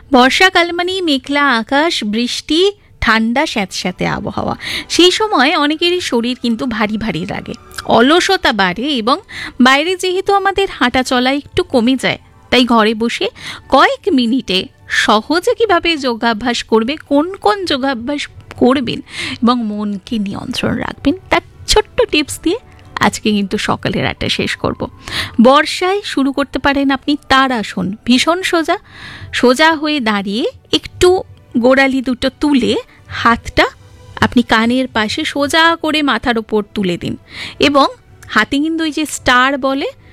বর্ষাকাল মানেই মেঘলা আকাশ, বৃষ্টি, ঠান্ডা স্যাঁতস্যাঁতে আবহাওয়া। সেই সময় অনেকেরই শরীর কিন্তু ভারী ভারী লাগে, অলসতা বাড়ে এবং বাইরে যেহেতু আমাদের হাঁটা চলা একটু কমে যায়, তাই ঘরে বসে কয়েক মিনিটে সহজে কিভাবে যোগাভ্যাস করবে, কোন কোন যোগাভ্যাস করবেন এবং মনকে নিয়ন্ত্রণ রাখবেন, তার ছোট্ট টিপস দিয়ে আজকে কিন্তু সকালের আড্ডা শেষ করব। বর্ষায় শুরু করতে পারেন আপনি তাড়াসন। ভীষণ সোজা সোজা হয়ে দাঁড়িয়ে একটু গোড়ালি দুটো তুলে হাতটা আপনি কানের পাশে সোজা করে মাথার ওপর তুলে দিন এবং হাতে কিন্তু ওই যে স্টার বলে